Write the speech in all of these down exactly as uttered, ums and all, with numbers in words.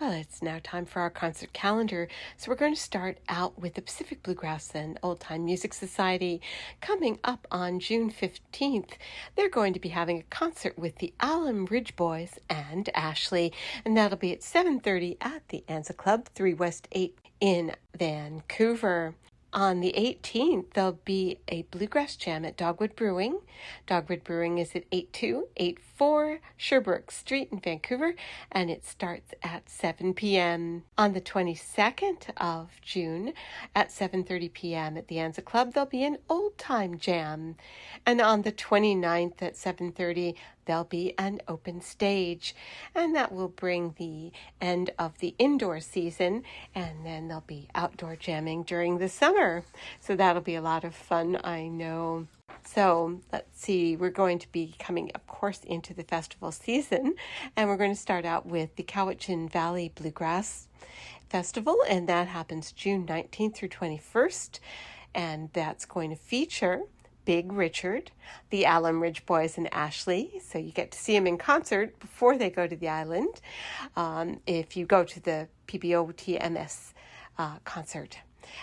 Well, it's now time for our concert calendar. So we're going to start out with the Pacific Bluegrass and Old Time Music Society. Coming up on June fifteenth, they're going to be having a concert with the Alum Ridge Boys and Ashley, and that'll be at seven thirty at the Anza Club, three West eight in Vancouver. On the eighteenth, there'll be a bluegrass jam at Dogwood Brewing. Dogwood Brewing is at eighty-two eighty-four Sherbrooke Street in Vancouver, and it starts at seven p.m. On the twenty-second of June at seven thirty p.m. at the Anza Club, there'll be an old time jam. And on the twenty-ninth at seven thirty, there'll be an open stage, and that will bring the end of the indoor season, and then there'll be outdoor jamming during the summer. So that'll be a lot of fun, I know. So let's see, we're going to be coming, of course, into the festival season, and we're going to start out with the Cowichan Valley Bluegrass Festival, and that happens June nineteenth through twenty-first, and that's going to feature Big Richard, the Alum Ridge Boys, and Ashley. So you get to see them in concert before they go to the island um, if you go to the P B O T M S uh, concert.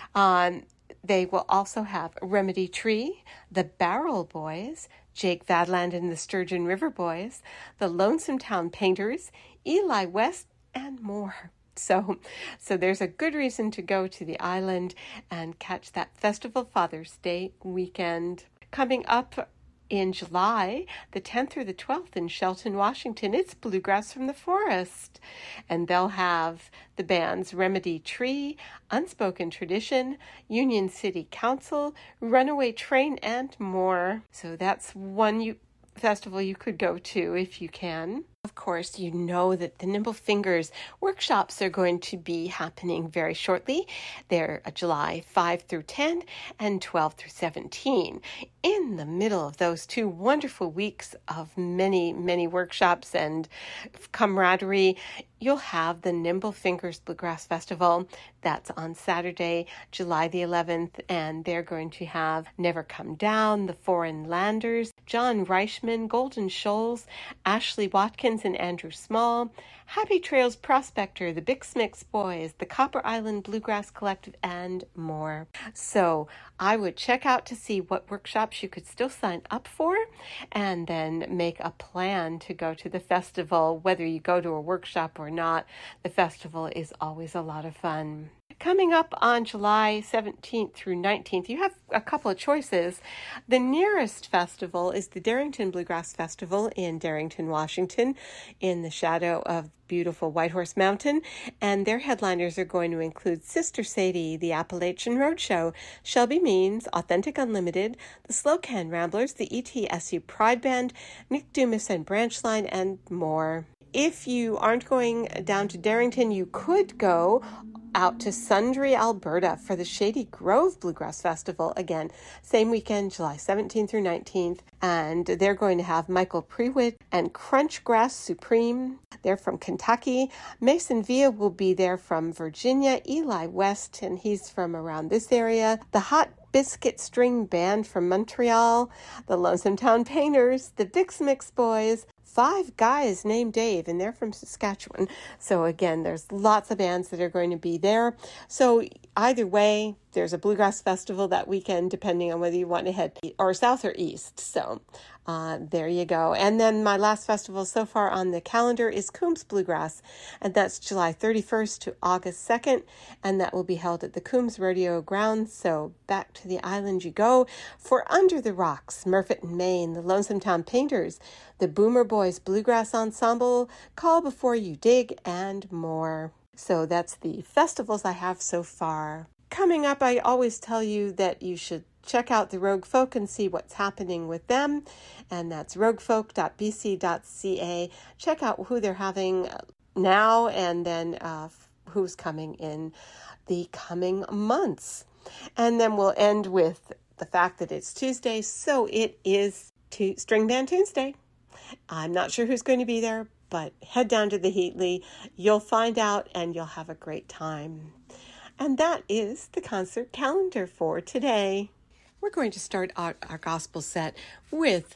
Um, they will also have Remedy Tree, the Barrel Boys, Jake Vadland and the Sturgeon River Boys, the Lonesome Town Painters, Eli West, and more. So, so there's a good reason to go to the island and catch that Festival Father's Day weekend. Coming up in July, the tenth through the twelfth in Shelton, Washington, it's Bluegrass from the Forest. And they'll have the bands Remedy Tree, Unspoken Tradition, Union City Council, Runaway Train, and more. So that's one you, festival you could go to if you can. Of course, you know that the Nimble Fingers workshops are going to be happening very shortly. They're July fifth through tenth and twelve through seventeen. In the middle of those two wonderful weeks of many, many workshops and camaraderie, you'll have the Nimble Fingers Bluegrass Festival. That's on Saturday, July the eleventh, and they're going to have Never Come Down, the Foreign Landers, John Reichman, Golden Shoals, Ashley Watkins, and Andrew Small, Happy Trails Prospector, the Big Smix Boys, the Copper Island Bluegrass Collective, and more. So I would check out to see what workshops you could still sign up for, and then make a plan to go to the festival. Whether you go to a workshop or not, the festival is always a lot of fun. Coming up on July seventeenth through nineteenth, you have a couple of choices. The nearest festival is the Darrington Bluegrass Festival in Darrington, Washington, in the shadow of beautiful Whitehorse Mountain, and their headliners are going to include Sister Sadie, the Appalachian Roadshow, Shelby Means, Authentic Unlimited, the Slow Can Ramblers, the E T S U Pride Band, Nick Dumas and Branchline, and more. If you aren't going down to Darrington, you could go out to Sundre, Alberta for the Shady Grove Bluegrass Festival. Again, same weekend, July seventeenth through nineteenth. And they're going to have Michael Prewitt and Crunchgrass Supreme. They're from Kentucky. Mason Villa will be there from Virginia. Eli West, and he's from around this area. The Hot Biscuit String Band from Montreal. The Lonesome Town Painters. The Big Smix Boys. Five guys named Dave, and they're from Saskatchewan. So again, there's lots of bands that are going to be there. So either way, there's a bluegrass festival that weekend, depending on whether you want to head or south or east. So uh, there you go. And then my last festival so far on the calendar is Coombs Bluegrass, and that's July thirty-first to August second, and that will be held at the Coombs Rodeo Grounds. So back to the island you go for Under the Rocks, Murfitt and Maine, the Lonesome Town Painters, the Boomer Boys Bluegrass Ensemble, Call Before You Dig, and more. So that's the festivals I have so far. Coming up, I always tell you that you should check out the Rogue Folk and see what's happening with them, and that's rogue folk dot b c dot c a. Check out who they're having now, and then uh, who's coming in the coming months. And then we'll end with the fact that it's Tuesday, so it is to String Band Tuesday. I'm not sure who's going to be there, but head down to the Heatley. You'll find out, and you'll have a great time. And that is the concert calendar for today. We're going to start our, our gospel set with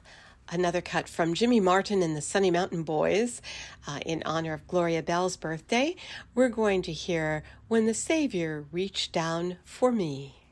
another cut from Jimmy Martin and the Sunny Mountain Boys uh, in honor of Gloria Bell's birthday. We're going to hear When the Savior Reached Down for Me.